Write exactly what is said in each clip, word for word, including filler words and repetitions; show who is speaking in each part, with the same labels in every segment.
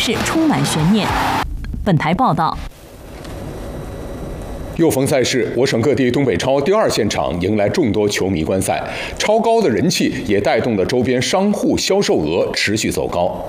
Speaker 1: 是充满悬念。本台报道。
Speaker 2: 又逢赛事，我省各地东北超第二现场迎来众多球迷观赛，超高的人气也带动了周边商户销售额持续走高。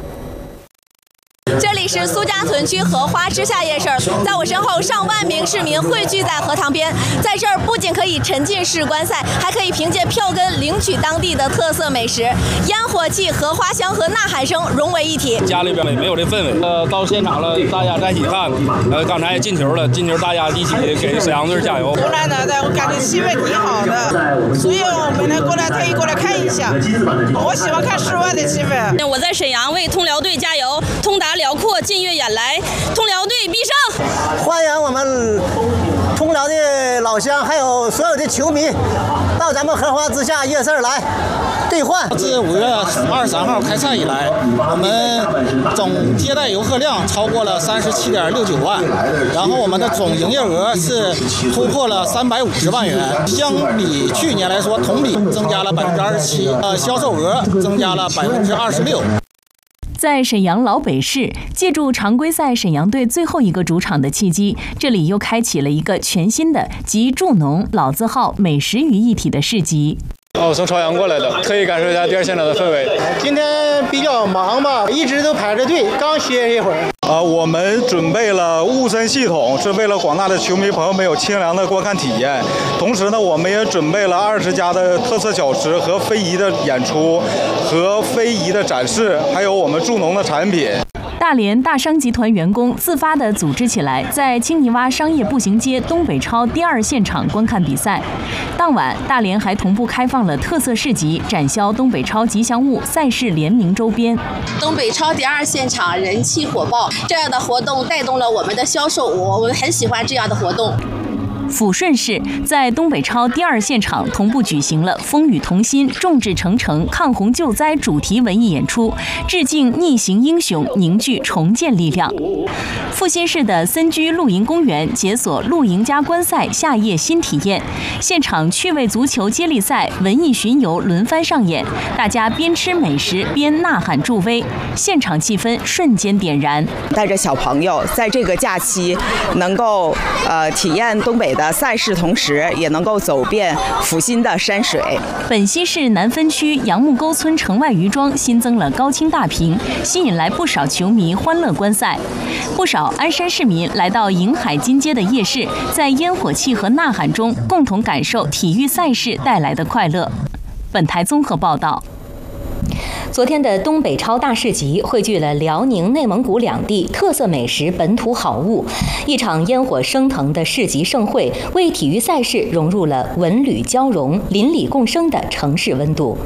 Speaker 3: 这里是苏家屯区荷花之夏夜市，在我身后，上万名市民汇聚在荷塘边，在这儿不仅可以沉浸式观赛，还可以凭借票根领取当地的特色美食，烟火气、荷花香和呐喊声融为一体。
Speaker 4: 家里边没有这氛围，呃，到现场了，大家在一起看，呃，刚才进球了，进球大家一起给沈阳队加油。
Speaker 5: 湖南的，我感觉气氛挺好的，所以我们呢过来特意过来看一下。我喜欢看室外的气氛。
Speaker 3: 我在沈阳为通辽队加油，通达辽阔，近悦远来，通辽队必胜！
Speaker 6: 欢迎我们通辽的老乡，还有所有的球迷，到咱们荷花之夏夜市来兑换。
Speaker 7: 自五月二十三号开赛以来，我们总接待游客量超过了三十七点六九万，然后我们的总营业额是突破了三百五十万元，相比去年来说，同比增加了百分之二十七，呃，销售额增加了百分之二十六。
Speaker 1: 在沈阳老北市，借助常规赛沈阳队最后一个主场的契机，这里又开启了一个全新的集助农、老字号、美食于一体的市集。
Speaker 8: 哦，我从朝阳过来的，特意感受一下第二现场的氛围。
Speaker 6: 今天比较忙吧，一直都排着队，刚歇一会儿。
Speaker 9: 呃，我们准备了雾身系统，是为了广大的球迷朋友们有清凉的观看体验。同时呢，我们也准备了二十家的特色小吃和非遗的演出，和非遗的展示，还有我们助农的产品。
Speaker 1: 大连大商集团员工自发地组织起来，在青泥洼商业步行街东北超第二现场观看比赛。当晚，大连还同步开放了特色市集，展销东北超吉祥物、赛事联名周边。
Speaker 3: 东北超第二现场人气火爆，这样的活动带动了我们的销售，我我们很喜欢这样的活动。
Speaker 1: 抚顺市在东北超第二现场同步举行了风雨同心、众志成城、抗洪救灾主题文艺演出，致敬逆行英雄，凝聚重建力量。阜新市的森居露营公园解锁露营加观赛夏夜新体验，现场趣味足球接力赛、文艺巡游轮番上演，大家边吃美食边呐喊助威，现场气氛瞬间点燃。
Speaker 10: 带着小朋友在这个假期能够呃体验东北的赛事，同时也能够走遍阜新的山水。
Speaker 1: 本溪市南分区杨木沟村城外渔庄新增了高清大屏，吸引来不少球迷欢乐观赛。不少鞍山市民来到迎海金街的夜市，在烟火气和呐喊中共同感受体育赛事带来的快乐。本台综合报道。
Speaker 11: 昨天的东北超大市集汇聚了辽宁、内蒙古两地特色美食、本土好物，一场烟火升腾的市集盛会，为体育赛事融入了文旅交融、邻里共生的城市温度。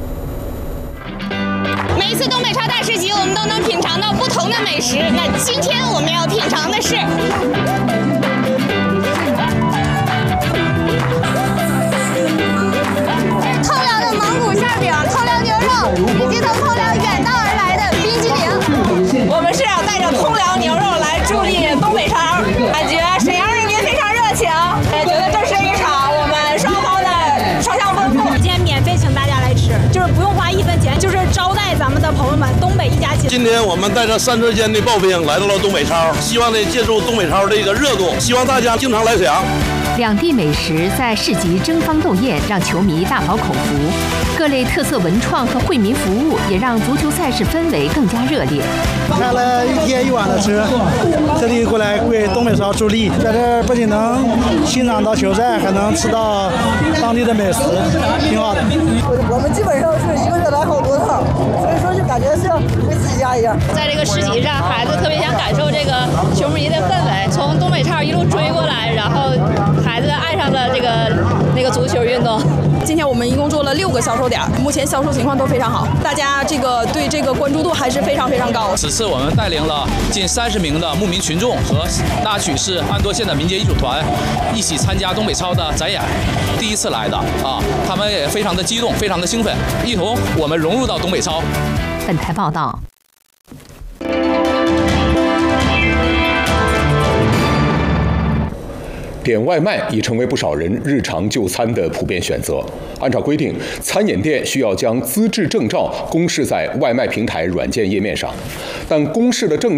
Speaker 3: 每一次东北超大市集，我们都能品尝到不同的美食。那今天我们要品尝的是透辽的蒙古馅饼、透辽牛肉，以及从通辽远道而来的冰激凌。我们是想带着通辽牛肉来助力东北超，感觉沈阳人民非常热情，也觉得这是一场我们双方的双向奔赴。
Speaker 12: 今天免费请大家来吃，就是不用花一分钱，就是招待咱们的朋友们，东北一家亲。
Speaker 13: 今天我们带着三车间的刨冰来到了东北超，希望呢借助东北超这个热度，希望大家经常来沈阳。
Speaker 14: 两地美食在市集争芳斗艳，让球迷大饱口福。各类特色文创和惠民服务也让足球赛事氛围更加热烈。
Speaker 6: 开了一天一晚的车，特地过来为东北超助力，在这儿不仅能欣赏到球赛，还能吃到当地的美食，挺好的。
Speaker 5: 我们基本上是一个月来好多趟，所以说就感觉像回自己家一样。
Speaker 3: 在这个市集上，孩子特别想感受这个球迷的氛围，从东北超一路追过来，然后孩子爱上了这个那个足球运动。
Speaker 12: 今天我们一共做了六个销售点，目前销售情况都非常好，大家这个对这个关注度还是非常非常高。
Speaker 4: 此次我们带领了近三十名的牧民群众和大曲市安多县的民间艺术团一起参加东北超的展演，第一次来的啊，他们也非常的激动，非常的兴奋，一同我们融入到东北超。
Speaker 14: 本台报道。
Speaker 2: 点外卖已成为不少人日常就餐的普遍选择。按照规定，餐饮店需要将资质证照公示在外卖平台软件页面上，但公示的证